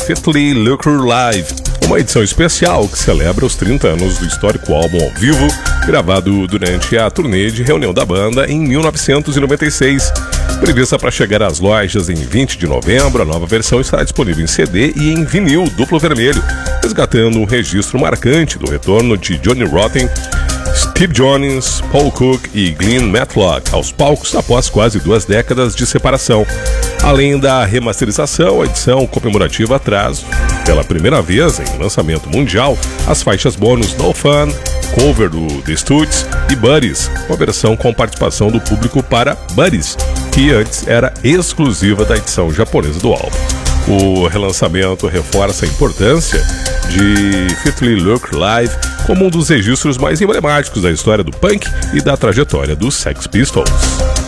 Fitly Lucre Live, uma edição especial que celebra os 30 anos do histórico álbum ao vivo, gravado durante a turnê de reunião da banda em 1996. Prevista para chegar às lojas em 20 de novembro, a nova versão estará disponível em CD e em vinil duplo vermelho, resgatando um registro marcante do retorno de Johnny Rotten, Steve Jones, Paul Cook e Glenn Matlock aos palcos após quase 2 décadas de separação. Além da remasterização, a edição comemorativa traz, pela primeira vez em lançamento mundial, as faixas bônus No Fun, cover do The Stooges e Buddies, uma versão com participação do público para Buddies, que antes era exclusiva da edição japonesa do álbum. O relançamento reforça a importância de Fitly Lucre Live como um dos registros mais emblemáticos da história do punk e da trajetória dos Sex Pistols.